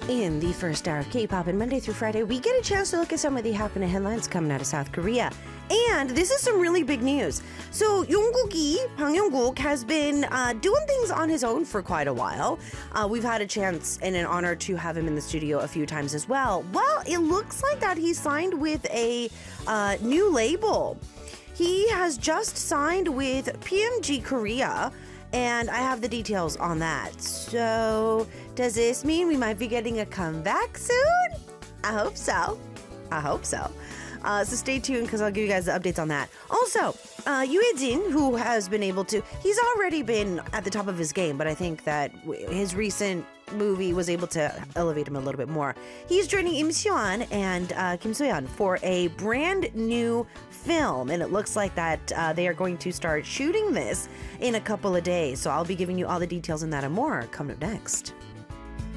In the first hour of K-pop and Monday through Friday, we get a chance to look at some of the happening headlines coming out of South Korea. And this is some really big news. So Jungkook, Bang Jungkook, has been doing things on his own for quite a while. We've had a chance and an honor to have him in the studio a few times as well. Well, it looks like that he's signed with a new label. He has just signed with PMG Korea, and I have the details on that. So, does this mean we might be getting a comeback soon? I hope so. So stay tuned because I'll give you guys the updates on that. Also, Yoo Hae-jin, who has been able to, he's already been at the top of his game, but I think that his recent movie was able to elevate him a little bit more. He's joining Im Si-hwan and Kim So-yeon for a brand new film, and it looks like that they are going to start shooting this in a couple of days. So I'll be giving you all the details on that and more coming up next.